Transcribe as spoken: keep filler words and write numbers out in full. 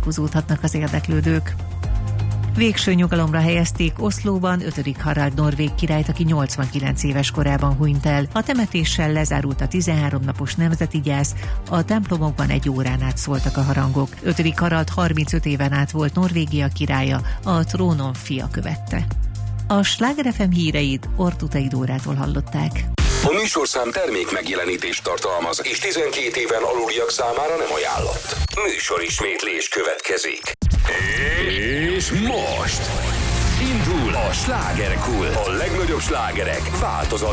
tájékozódhatnak az érdeklődők. Végső nyugalomra helyezték Oszlóban ötödik Harald norvég királyt, aki nyolcvankilenc éves korában hunyt el. A temetéssel lezárult a tizenhárom napos nemzeti gyász, a templomokban egy órán át szóltak a harangok. ötödik Harald harmincöt éven át volt Norvégia királya, a trónon fia követte. A Sláger ef em híreit Ortutai Dórától hallották. A műsorszám termék megjelenítést tartalmaz, és tizenkét éven aluliak számára nem ajánlott. Műsorismétlés következik. És most indul a Slágerkult. A legnagyobb slágerek változatlan